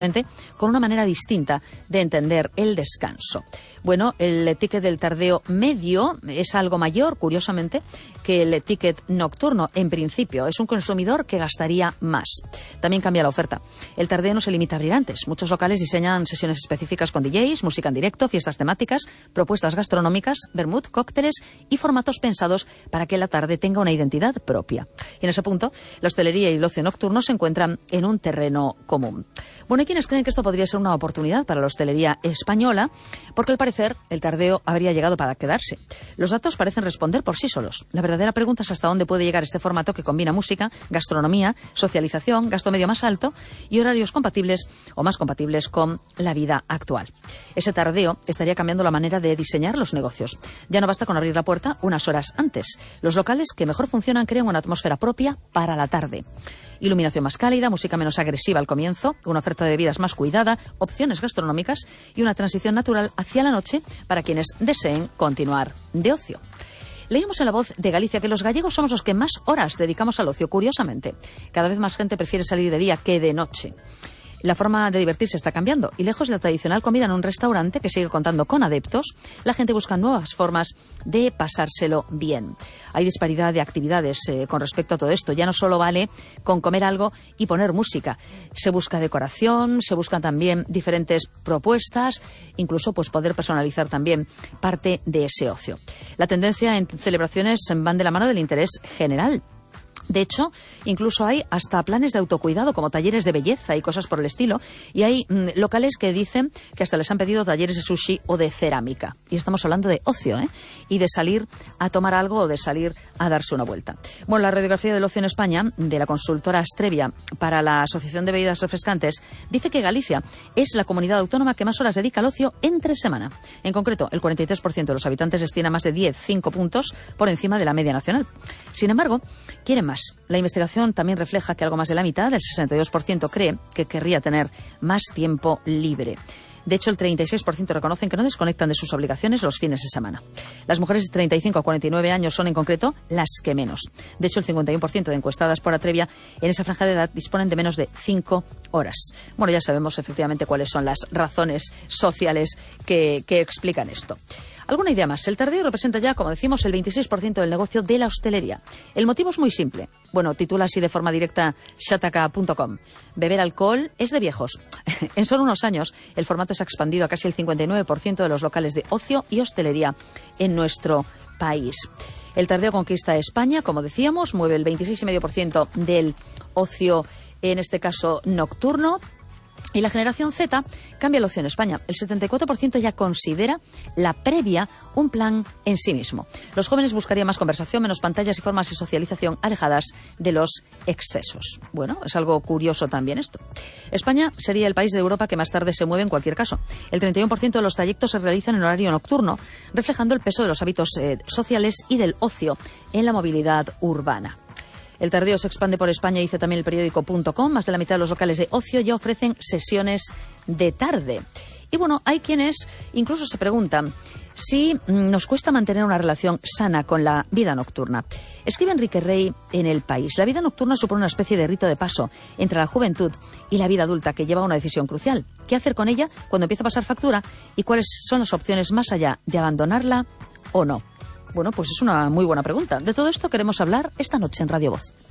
con una manera distinta de entender el descanso. Bueno, el ticket del tardeo medio es algo mayor, curiosamente, que el ticket nocturno. En principio, es un consumidor que gastaría más. También cambia la oferta. El tardeo no se limita a abrir antes. Muchos locales diseñan sesiones específicas con DJs, música en directo, fiestas temáticas, propuestas gastronómicas, vermut, cócteles y formatos pensados para que la tarde tenga una identidad propia. Y en ese punto, la hostelería y el ocio nocturno se encuentran en un terreno común. Bueno, hay quienes creen que esto podría ser una oportunidad para la hostelería española, porque al parecer el tardeo habría llegado para quedarse. Los datos parecen responder por sí solos. La verdadera pregunta es hasta dónde puede llegar este formato que combina música, gastronomía, socialización, gasto medio más alto y horarios compatibles o más compatibles con la vida actual. Ese tardeo estaría cambiando la manera de diseñar los negocios. Ya no basta con abrir la puerta unas horas antes. Los locales que mejor funcionan crean una atmósfera propia para la tarde. Iluminación más cálida, música menos agresiva al comienzo, una oferta de bebidas más cuidada, opciones gastronómicas y una transición natural hacia la noche para quienes deseen continuar de ocio. Leímos en La Voz de Galicia que los gallegos somos los que más horas dedicamos al ocio, curiosamente. Cada vez más gente prefiere salir de día que de noche. La forma de divertirse está cambiando y lejos de la tradicional comida en un restaurante que sigue contando con adeptos, la gente busca nuevas formas de pasárselo bien. Hay disparidad de actividades con respecto a todo esto. Ya no solo vale con comer algo y poner música. Se busca decoración, se buscan también diferentes propuestas, incluso pues poder personalizar también parte de ese ocio. La tendencia en celebraciones van de la mano del interés general. De hecho, incluso hay hasta planes de autocuidado, como talleres de belleza y cosas por el estilo. Y hay locales que dicen que hasta les han pedido talleres de sushi o de cerámica. Y estamos hablando de ocio, y de salir a tomar algo o de salir a darse una vuelta. Bueno, la radiografía del ocio en España, de la consultora Astrevia para la Asociación de Bebidas Refrescantes, dice que Galicia es la comunidad autónoma que más horas dedica al ocio entre semana. En concreto, el 43% de los habitantes destina más de 5 puntos por encima de la media nacional. Sin embargo, quieren más. La investigación también refleja que algo más de la mitad, el 62%, cree que querría tener más tiempo libre. De hecho, el 36% reconocen que no desconectan de sus obligaciones los fines de semana. Las mujeres de 35 a 49 años son, en concreto, las que menos. De hecho, el 51% de encuestadas por Atrevia en esa franja de edad disponen de menos de 5 horas. Bueno, ya sabemos efectivamente cuáles son las razones sociales que explican esto. ¿Alguna idea más? El tardeo representa ya, como decimos, el 26% del negocio de la hostelería. El motivo es muy simple. Bueno, titula así de forma directa shataka.com. Beber alcohol es de viejos. En solo unos años, el formato se ha expandido a casi el 59% de los locales de ocio y hostelería en nuestro país. El tardeo conquista España, como decíamos, mueve el 26,5% del ocio, en este caso nocturno. Y la generación Z cambia el ocio en España. El 74% ya considera la previa un plan en sí mismo. Los jóvenes buscarían más conversación, menos pantallas y formas de socialización alejadas de los excesos. Bueno, es algo curioso también esto. España sería el país de Europa que más tarde se mueve en cualquier caso. El 31% de los trayectos se realizan en horario nocturno, reflejando el peso de los hábitos sociales y del ocio en la movilidad urbana. El tardeo se expande por España, dice también el periódico.com. Más de la mitad de los locales de ocio ya ofrecen sesiones de tarde. Y bueno, hay quienes incluso se preguntan si nos cuesta mantener una relación sana con la vida nocturna. Escribe Enrique Rey en El País. La vida nocturna supone una especie de rito de paso entre la juventud y la vida adulta que lleva a una decisión crucial. ¿Qué hacer con ella cuando empieza a pasar factura? ¿Y cuáles son las opciones más allá de abandonarla o no? Bueno, pues es una muy buena pregunta. De todo esto queremos hablar esta noche en Radio Voz.